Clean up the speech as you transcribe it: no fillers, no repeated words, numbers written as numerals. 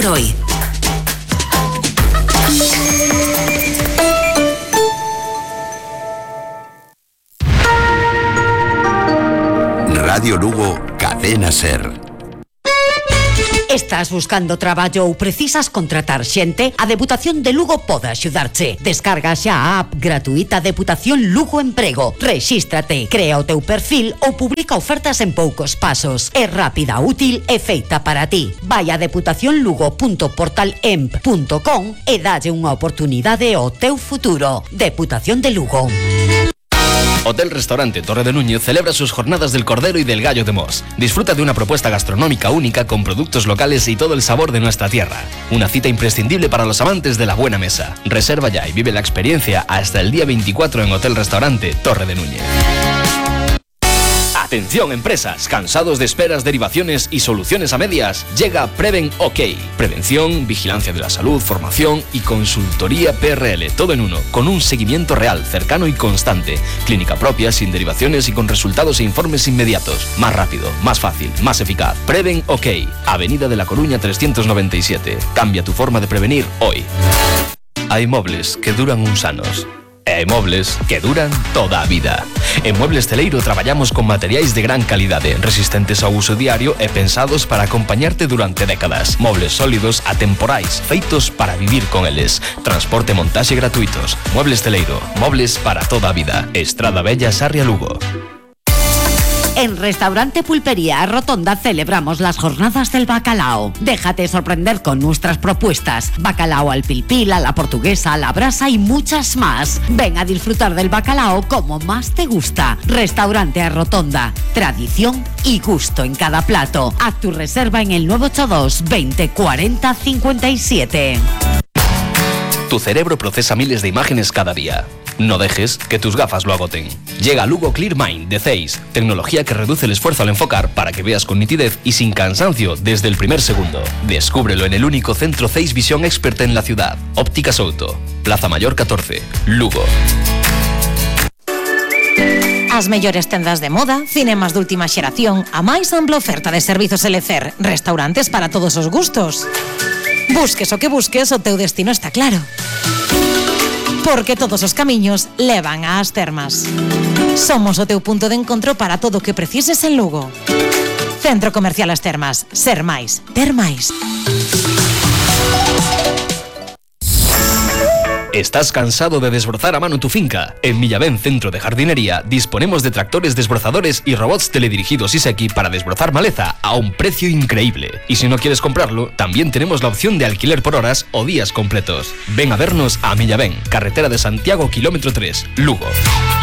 hoy. Radio Lugo, Cadena Ser. Estás buscando traballo ou precisas contratar xente? A Deputación de Lugo pode axudarche. Descarga xa a app gratuita Deputación Lugo Emprego. Rexístrate, crea o teu perfil ou publica ofertas en poucos pasos. É rápida, útil e feita para ti. Vai a deputacionlugo.portalemp.com e dalle unha oportunidade ao teu futuro. Deputación de Lugo. Hotel Restaurante Torre de Núñez celebra sus jornadas del Cordero y del Gallo de Mos. Disfruta de una propuesta gastronómica única con productos locales y todo el sabor de nuestra tierra. Una cita imprescindible para los amantes de la buena mesa. Reserva ya y vive la experiencia hasta el día 24 en Hotel Restaurante Torre de Núñez. Atención empresas, cansados de esperas, derivaciones y soluciones a medias. Llega Preven OK. Prevención, vigilancia de la salud, formación y consultoría PRL, todo en uno, con un seguimiento real, cercano y constante. Clínica propia, sin derivaciones y con resultados e informes inmediatos. Más rápido, más fácil, más eficaz. Preven OK. Avenida de La Coruña 397. Cambia tu forma de prevenir hoy. Hay mobles que duran uns anos. E mobles que duran toda a vida. En Muebles Celeiro traballamos con materiais de gran calidade, resistentes ao uso diario e pensados para acompañarte durante décadas. Mobles sólidos, atemporais, feitos para vivir con eles. Transporte e montaxe gratuitos. Muebles Celeiro, mobles para toda a vida. Estrada Bella, Sarria, Lugo. En Restaurante Pulpería Rotonda celebramos las jornadas del bacalao. Déjate sorprender con nuestras propuestas. Bacalao al pilpil, a la portuguesa, a la brasa y muchas más. Ven a disfrutar del bacalao como más te gusta. Restaurante Rotonda. Tradición y gusto en cada plato. Haz tu reserva en el 982 20 40 57. Tu cerebro procesa miles de imágenes cada día. No dejes que tus gafas lo agoten. Llega Lugo Clear Mind de Zeiss, tecnología que reduce el esfuerzo al enfocar para que veas con nitidez y sin cansancio desde el primer segundo. Descúbrelo en el único centro Zeiss Visión Expert en la ciudad. Óptica Souto, Plaza Mayor 14, Lugo. As mellores tendas de moda, cinemas de última xeración, a máis ampla oferta de servizos Elecer, restaurantes para todos os gustos. Busques o que busques, o teu destino está claro. Porque todos os camiños levan ás termas. Somos o teu punto de encontro para todo o que precises en Lugo. Centro Comercial As Termas. Ser máis, ter máis. ¿Estás cansado de desbrozar a mano tu finca? En Millavén Centro de Jardinería disponemos de tractores desbrozadores y robots teledirigidos Iseki para desbrozar maleza a un precio increíble. Y si no quieres comprarlo, también tenemos la opción de alquiler por horas o días completos. Ven a vernos a Millavén, carretera de Santiago, kilómetro 3, Lugo.